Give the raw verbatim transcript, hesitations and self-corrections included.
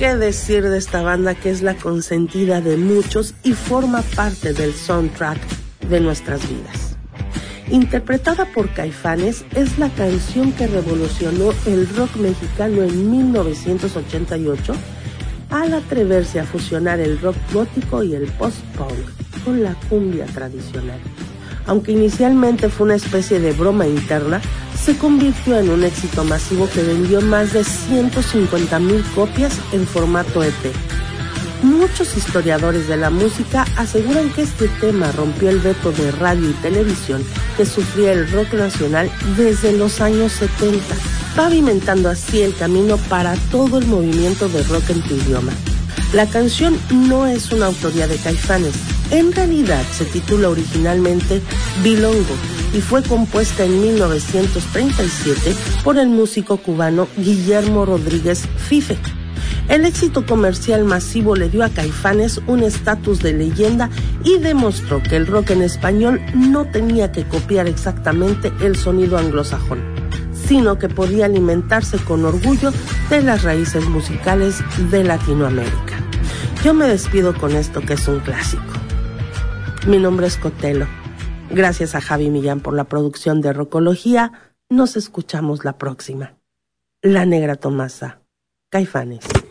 ¿Qué decir de esta banda que es la consentida de muchos y forma parte del soundtrack de nuestras vidas? Interpretada por Caifanes, es la canción que revolucionó el rock mexicano en mil novecientos ochenta y ocho al atreverse a fusionar el rock gótico y el post-punk con la cumbia tradicional. Aunque inicialmente fue una especie de broma interna, se convirtió en un éxito masivo que vendió más de ciento cincuenta mil copias en formato E P. Muchos historiadores de la música aseguran que este tema rompió el veto de radio y televisión que sufría el rock nacional desde los años setenta, pavimentando así el camino para todo el movimiento de rock en tu idioma. La canción no es una autoría de Caifanes. En realidad se titula originalmente Bilongo y fue compuesta en mil novecientos treinta y siete por el músico cubano Guillermo Rodríguez Fife. El éxito comercial masivo le dio a Caifanes un estatus de leyenda y demostró que el rock en español no tenía que copiar exactamente el sonido anglosajón, sino que podía alimentarse con orgullo de las raíces musicales de Latinoamérica. Yo me despido con esto que es un clásico. Mi nombre es Cotelo. Gracias a Javi Millán por la producción de Rockología. Nos escuchamos la próxima. La Negra Tomasa, Caifanes.